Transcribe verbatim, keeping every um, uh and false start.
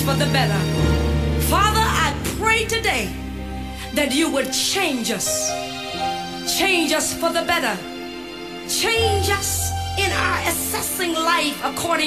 for the better. Father, I pray today that you would change us. Change us for the better. Change us in our assessing life according